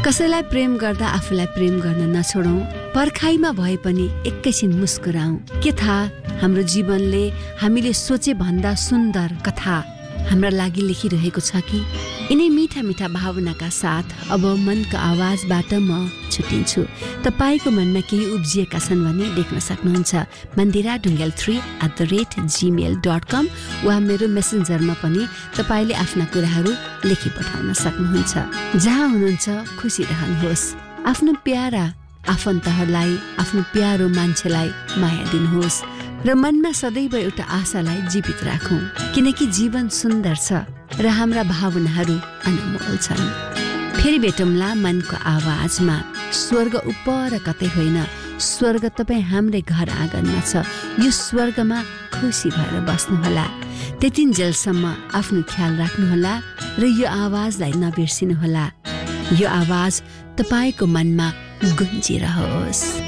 कसैलाई प्रेम गर्दा आफूलाई प्रेम गर्न नछोडौं, पर्खाइमा भए पनि एकैछिन मुस्कुराऊ। के थाहा हाम्रो जीवनले हामीले सोचे भन्दा सुन्दर कथा हाम्रा लागि लेखिरहेको छ कि। यिनै मीठा मीठा भावनाका साथ अब मनको आवाजबाट म छुटिन्छु। तपाईको मनमा केही उब्जिएका छन् भने लेख्न सक्नुहुन्छ mandira.dungal3@gmail.com वा मेरो मेसेन्जरमा पनि तपाईले आफ्ना कुराहरू लेखि पठाउन सक्नुहुन्छ। जहाँ हुनुहुन्छ खुसी रहनुहोस्। आफ्नो प्यारा आफन्तहरूलाई, आफ्नो प्यारो मान्छेलाई माया दिनुहोस् र मनमा सदैव एउटा आशालाई जीवित राखौं, किनकि जीवन सुन्दर छ र हाम्रा भावनाहरू अनमोल छन्। फेरि भेटौँला मनको आवाजमा। स्वर्ग उपर कतै होइन, स्वर्ग तपाईँ हाम्रै घर आँगनमा छ। यो स्वर्गमा खुसी भएर बस्नुहोला। त्यतिन्जेलसम्म आफ्नो ख्याल राख्नुहोला र यो आवाजलाई नबिर्सिनुहोला। यो आवाज तपाईको मनमा गुन्जिरहोस्।